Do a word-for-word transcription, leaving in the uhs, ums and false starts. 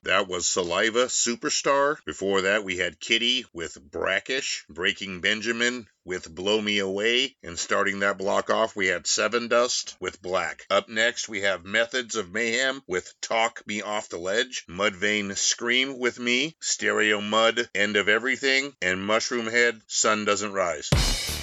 That was Saliva Superstar. Before that, we had Kitty with Brackish, Breaking Benjamin with Blow Me Away, and starting that block off, we had Seven Dust with Black. Up next, we have Methods of Mayhem with Talk Me Off the Ledge, Mudvayne Scream with Me, Stereo Mud, End of Everything, and Mushroom Head, Sun Doesn't Rise.